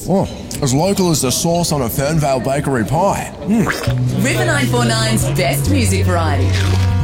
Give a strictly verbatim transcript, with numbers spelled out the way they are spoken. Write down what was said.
Oh, as local as the sauce on a Fernvale bakery pie. Mm. River nine four nine's best music variety.